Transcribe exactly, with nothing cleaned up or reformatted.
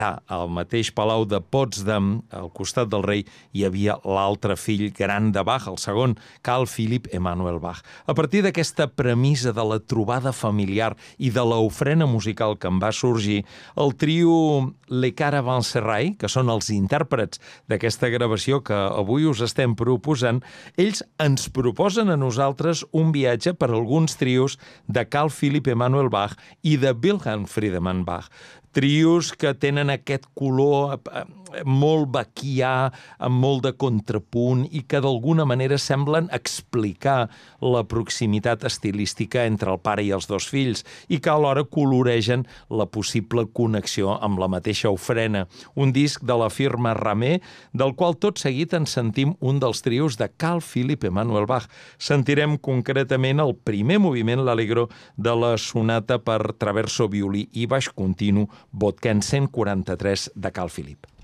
al mateix palau de Potsdam, al costat del rei, hi havia l'altre fill gran de Bach, el segon, Carl Philipp Emanuel Bach. A partir d'aquesta premissa de la trobada familiar i de l'ofrena musical que en va sorgir, el trio Le Caravansérail, que són els intèrprets d'aquesta gravació que avui us estem proposant, ells ens proposen a nosaltres un viatge per alguns trios de Carl Philipp Emanuel Bach i de Wilhelm Friedemann Bach. Trios que tenen aquest color molt baquià, amb molt de contrapunt i que d'alguna manera semblen explicar la proximitat estilística entre el pare i els dos fills i que alhora coloregen la possible connexió amb la mateixa ofrena. Un disc de la firma Ramé, del qual tot seguit en sentim un dels trios de Carl Philipp Emanuel Bach. Sentirem concretament el primer moviment, l'Allegro, de la sonata per traverso, violí i baix continu, Botken cent quaranta-tres de Carl Philipp.